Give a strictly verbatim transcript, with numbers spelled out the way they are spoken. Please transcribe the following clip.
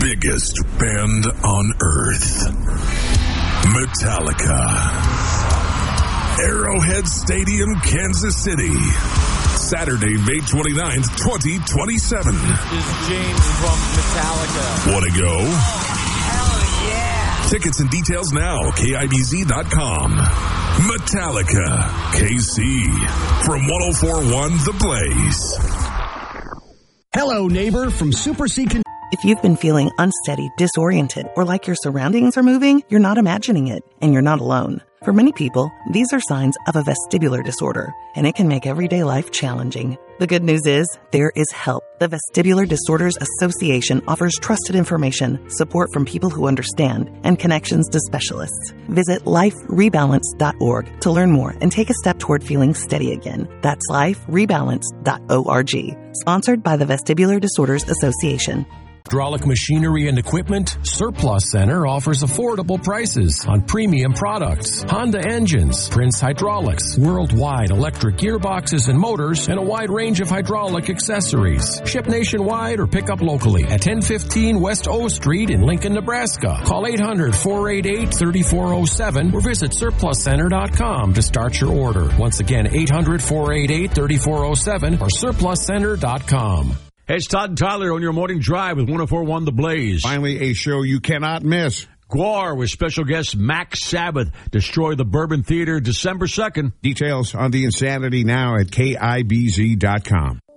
biggest band on earth. Metallica. Arrowhead Stadium, Kansas City. Saturday, May twenty-ninth, twenty twenty-seven. This is James from Metallica. Want to go? Hell yeah! Tickets and details now, K I B Z dot com. Metallica, K C, from one oh four point one The Blaze. Hello, neighbor from Super C. Con- If you've been feeling unsteady, disoriented, or like your surroundings are moving, you're not imagining it, and you're not alone. For many people, these are signs of a vestibular disorder, and it can make everyday life challenging. The good news is, there is help. The Vestibular Disorders Association offers trusted information, support from people who understand, and connections to specialists. Visit life rebalance dot org to learn more and take a step toward feeling steady again. That's life rebalance dot org. Sponsored by the Vestibular Disorders Association. Hydraulic machinery and equipment, Surplus Center offers affordable prices on premium products. Honda engines, Prince Hydraulics, worldwide electric gearboxes and motors, and a wide range of hydraulic accessories. Ship nationwide or pick up locally at ten fifteen West O Street in Lincoln, Nebraska. Call eight hundred, four eight eight, three four zero seven or visit surplus center dot com to start your order. Once again, eight hundred, four eight eight, three four zero seven or surplus center dot com. Hey, it's Todd and Tyler on your morning drive with one oh four point one The Blaze. Finally, a show you cannot miss. Gwar with special guest Mac Sabbath. Destroy the Bourbon Theater December second. Details on the Insanity now at K I B Z dot com.